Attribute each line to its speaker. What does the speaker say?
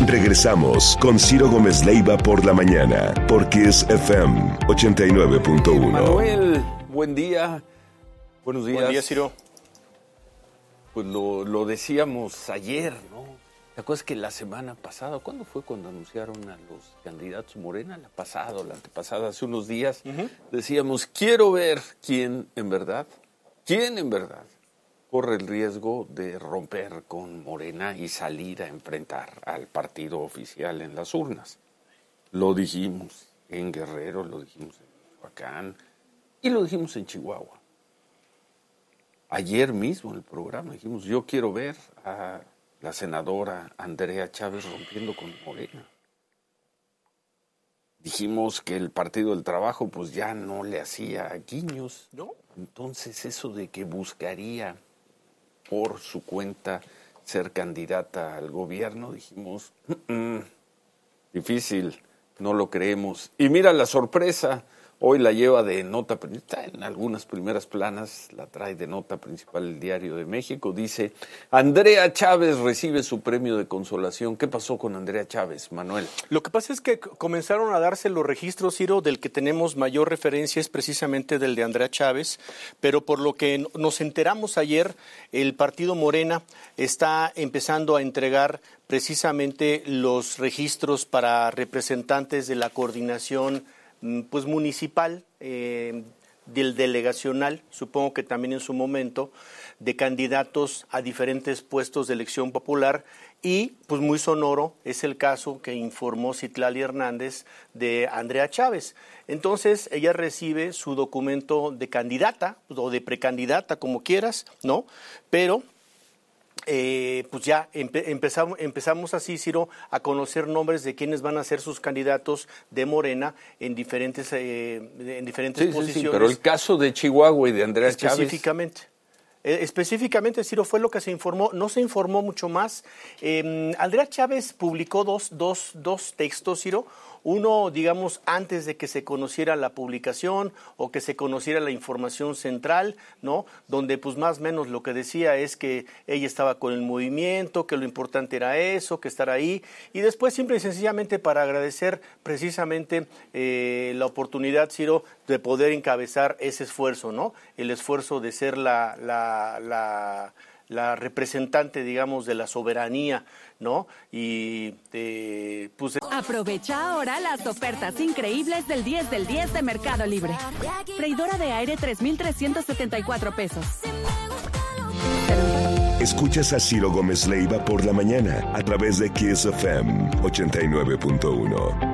Speaker 1: Regresamos con Ciro Gómez Leiva por la mañana, por Kiss FM 89.1.
Speaker 2: Manuel, buen día. Buenos días.
Speaker 3: Buen día, Ciro.
Speaker 2: Pues lo decíamos ayer, ¿no? ¿Te acuerdas que la semana pasada, cuándo fue cuando anunciaron a los candidatos Morena? La antepasada, hace unos días, decíamos, quiero ver quién en verdad corre el riesgo de romper con Morena y salir a enfrentar al partido oficial en las urnas. Lo dijimos en Guerrero, lo dijimos en Michoacán y lo dijimos en Chihuahua. Ayer mismo en el programa dijimos, yo quiero ver a la senadora Andrea Chávez rompiendo con Morena. Dijimos que el Partido del Trabajo pues ya no le hacía guiños.
Speaker 3: ¿No?
Speaker 2: Entonces eso de que buscaría por su cuenta ser candidata al gobierno, dijimos, difícil, no lo creemos. Y mira la sorpresa, hoy la lleva de nota, está en algunas primeras planas, la trae de nota principal el Diario de México, dice, Andrea Chávez recibe su premio de consolación. ¿Qué pasó con Andrea Chávez, Manuel?
Speaker 3: Lo que pasa es que comenzaron a darse los registros, Ciro, del que tenemos mayor referencia es precisamente del de Andrea Chávez, pero por lo que nos enteramos ayer, el partido Morena está empezando a entregar precisamente los registros para representantes de la coordinación pues municipal, del delegacional, supongo que también en su momento, de candidatos a diferentes puestos de elección popular y pues muy sonoro es el caso que informó Citlali Hernández de Andrea Chávez. Entonces ella recibe su documento de candidata o de precandidata, como quieras, ¿no? Pero pues ya empezamos así, Ciro, a conocer nombres de quienes van a ser sus candidatos de Morena en diferentes posiciones.
Speaker 2: Sí, pero el caso de Chihuahua y de Andrea
Speaker 3: Específicamente, Ciro, fue lo que se informó, no se informó mucho más. Andrea Chávez publicó dos textos, Ciro. Uno, digamos, antes de que se conociera la publicación o que se conociera la información central, ¿no? Donde, pues, más o menos lo que decía es que ella estaba con el movimiento, que lo importante era eso, que estar ahí. Y después, simple y sencillamente, para agradecer precisamente la oportunidad, Ciro, de poder encabezar ese esfuerzo, ¿no? El esfuerzo de ser la representante, digamos, de la soberanía, ¿no? Y pues...
Speaker 4: Aprovecha ahora las ofertas increíbles del 10 del 10 de Mercado Libre. Freidora de aire 3,374 pesos.
Speaker 1: Escuchas a Ciro Gómez Leiva por la mañana a través de Kiss FM 89.1.